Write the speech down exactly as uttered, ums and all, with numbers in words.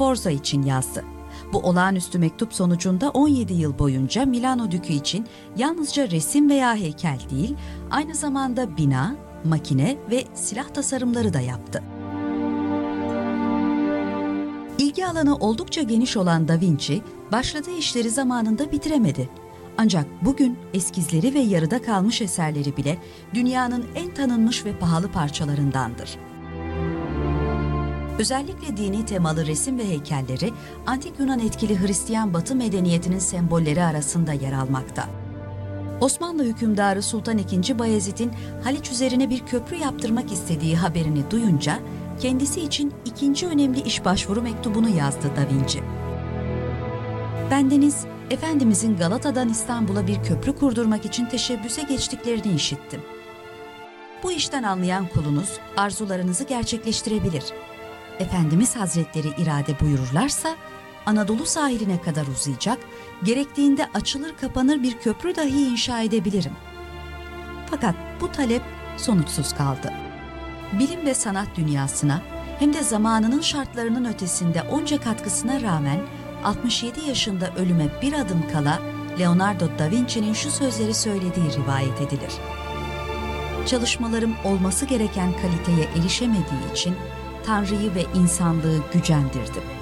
Sforza için yazdı. Bu olağanüstü mektup sonucunda on yedi yıl boyunca Milano Dükü için yalnızca resim veya heykel değil, aynı zamanda bina, makine ve silah tasarımları da yaptı. İlgi alanı oldukça geniş olan Da Vinci, başladığı işleri zamanında bitiremedi. Ancak bugün eskizleri ve yarıda kalmış eserleri bile dünyanın en tanınmış ve pahalı parçalarındandır. Özellikle dini temalı resim ve heykelleri, Antik Yunan etkili Hristiyan Batı medeniyetinin sembolleri arasında yer almakta. Osmanlı hükümdarı Sultan ikinci. Bayezid'in Haliç üzerine bir köprü yaptırmak istediği haberini duyunca, kendisi için ikinci önemli iş başvuru mektubunu yazdı Da Vinci. Bendeniz, Efendimizin Galata'dan İstanbul'a bir köprü kurdurmak için teşebbüse geçtiklerini işittim. Bu işten anlayan kulunuz arzularınızı gerçekleştirebilir. Efendimiz Hazretleri irade buyururlarsa, Anadolu sahiline kadar uzayacak, gerektiğinde açılır kapanır bir köprü dahi inşa edebilirim. Fakat bu talep sonuçsuz kaldı. Bilim ve sanat dünyasına hem de zamanının şartlarının ötesinde onca katkısına rağmen altmış yedi yaşında ölüme bir adım kala Leonardo da Vinci'nin şu sözleri söylediği rivayet edilir. Çalışmalarım olması gereken kaliteye erişemediği için Tanrı'yı ve insanlığı gücendirdim.